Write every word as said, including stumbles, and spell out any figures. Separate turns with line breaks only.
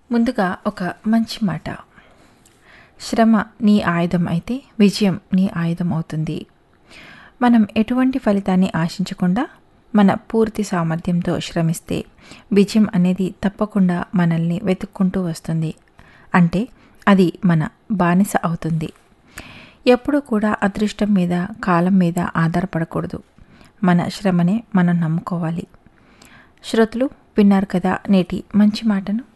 ముందుగా ఒక మంచి మాట. శ్రమ నీ ఆయుధం అయితే విజయం నీ ఆయుధం అవుతుంది. మనం ఎటువంటి ఫలితాన్ని ఆశించకుండా మన పూర్తి సామర్థ్యంతో శ్రమిస్తే విజయం అనేది తప్పకుండా మనల్ని వెతుక్కుంటూ వస్తుంది. అంటే అది మన బానిస అవుతుంది. ఎప్పుడూ కూడా అదృష్టం మీద, కాలం మీద ఆధారపడకూడదు. మన శ్రమనే మనం నమ్ముకోవాలి. శ్రోతలు విన్నారు కదా నేటి మంచి మాటను.